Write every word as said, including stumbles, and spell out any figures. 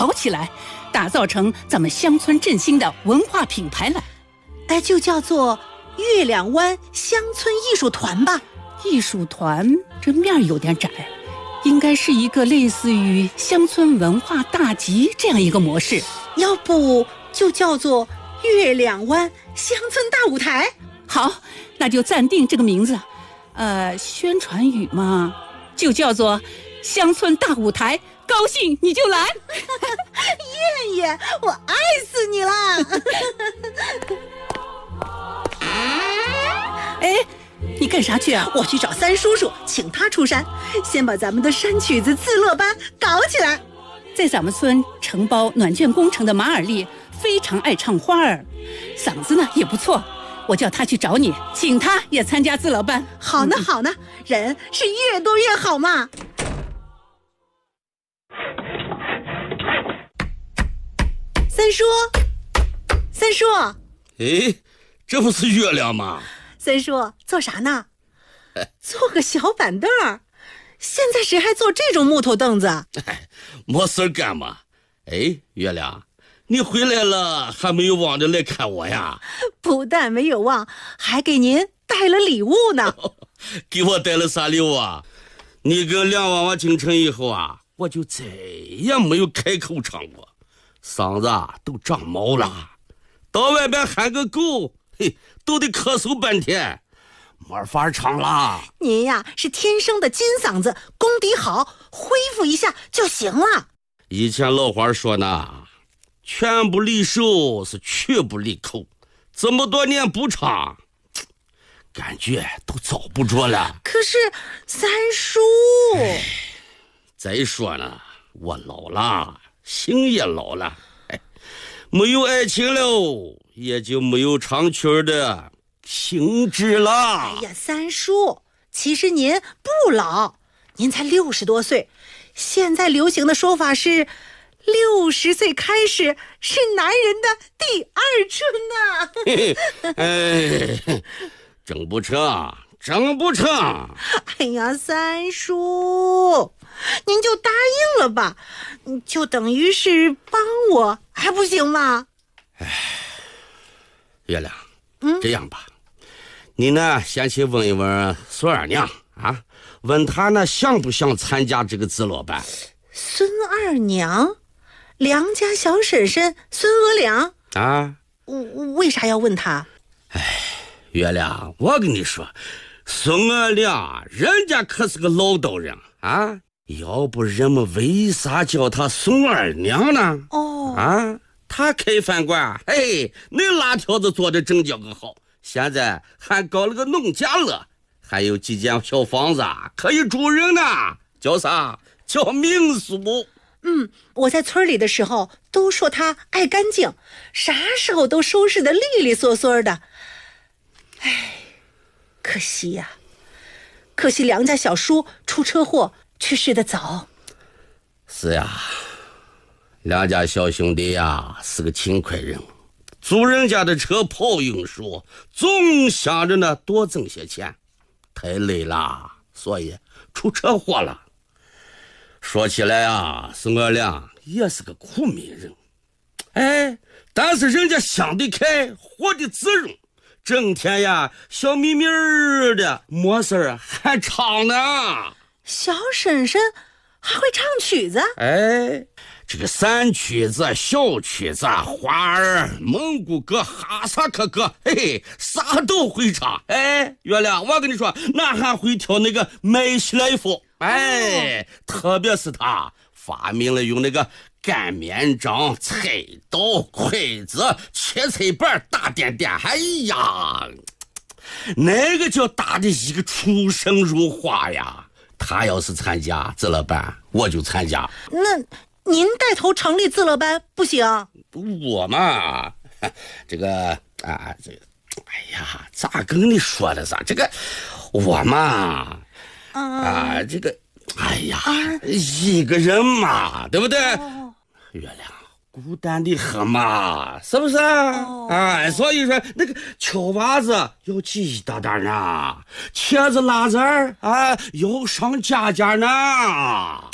搞起来，打造成咱们乡村振兴的文化品牌来。 哎，就叫做月亮湾乡村艺术团吧。 艺术团这面儿有点窄，应该是一个类似于乡村文化大集这样一个模式。 要不就叫做月亮湾乡村大舞台。 好，那就暂定这个名字。呃，宣传语嘛，就叫做乡村大舞台，高兴你就来。 燕燕，我爱死你了。 哎，你干啥去啊？ 我去找三叔叔，请他出山，先把咱们的山曲子自乐班搞起来。 在咱们村承包暖卷工程的马尔丽非常爱唱花儿，嗓子呢也不错，我叫他去找你，请他也参加自乐班。 好呢好呢，人是越多越好嘛。三叔，三叔， 哎，这不是月亮吗？ 三叔，做啥呢？做个小板凳儿。现在谁还坐这种木头凳子？ 哎，没事干嘛？哎，月亮，你回来了，还没有忘着来看我呀？ 不但没有忘，还给您带了礼物呢。 给我带了啥礼物啊？你跟梁娃娃进城以后啊，我就再也没有开口唱过，嗓子啊都长毛了，到外边喊个够，嘿，都得咳嗽半天，没法唱了。 您呀是天生的金嗓子，功底好，恢复一下就行了。 以前老话说呢，拳不离手是曲不离口，这么多年不唱，感觉都遭不着了。 可是三叔， 再说呢，我老了，心也老了，哎，没有爱情了，也就没有唱曲的兴致了。 哎呀，三叔，其实您不老，您才六十多岁，现在流行的说法是六十岁开始是男人的第二春呐、啊。哎，整不成，整不成。 哎呀，三叔，您就答应了吧，就等于是帮我，还不行吗？ 哎，月亮，嗯，这样吧，你呢先去问一问孙二娘啊，问她呢想不想参加这个自乐班。 孙二娘，梁家小婶婶孙娥良啊， 为啥要问她？ 哎，月亮，我跟你说，孙娥良人家可是个老道人啊，要不人们为啥叫她孙二娘呢？ 哦， 啊，她开饭馆，嘿，那辣条子做的真叫个好，现在还搞了个农家乐，还有几间小房子可以住人呢，叫啥？叫民宿。 嗯，我在村里的时候都说她爱干净，啥时候都收拾得利利索索的。哎，可惜呀、啊，可惜梁家小叔出车祸去世的早。 是呀，梁家小兄弟呀是个勤快人，租人家的车跑运输，总想着呢多挣些钱，太累了，所以出车祸了。说起来啊，孙二良也是个苦命人，哎，但是人家想得开，活得自容，整天呀笑眯眯的，没事还唱呢。 小婶婶还会唱曲子？ 哎，这个散曲子、小曲子、花儿、蒙古歌、哈萨克歌，嘿嘿，啥都会唱。哎，月亮，我跟你说，那还会跳那个麦西来夫。哎，哦、特别是他发明了用那个擀面杖、菜刀、筷子、切菜板、打点点，哎呀，那个叫打的一个出神入化呀！他要是参加自乐班，我就参加。 那您带头成立自乐班不行？ 我嘛，这个啊，这，哎呀，咋跟你说的啥？这个我嘛。啊，这个，哎呀，啊、一个人嘛，对不对？哦、月亮孤单的很嘛，是不是？哦、哎，所以说那个敲袜子要记大点呢，茄子辣子儿啊要上家家呢。